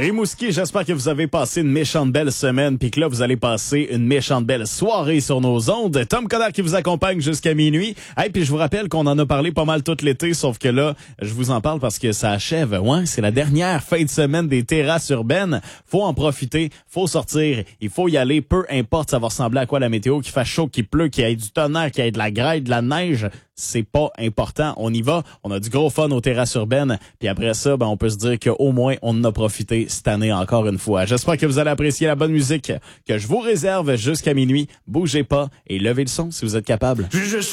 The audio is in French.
Rimouski, j'espère que vous avez passé une méchante belle semaine puis que là, vous allez passer une méchante belle soirée sur nos ondes. Tom Coderre qui vous accompagne jusqu'à minuit. Hey, puis je vous rappelle qu'on en a parlé pas mal tout l'été, sauf que là, je vous en parle parce que ça achève. Ouais, c'est la dernière fin de semaine des terrasses urbaines. Faut en profiter, faut sortir, il faut y aller, peu importe ça va ressembler à quoi la météo, qu'il fasse chaud, qu'il pleut, qu'il y ait du tonnerre, qu'il y ait de la grêle, de la neige. C'est pas important. On y va. On a du gros fun aux terrasses urbaines. Puis après ça, on peut se dire qu'au moins, on en a profité cette année encore une fois. J'espère que vous allez apprécier la bonne musique que je vous réserve jusqu'à minuit. Bougez pas et levez le son si vous êtes capable.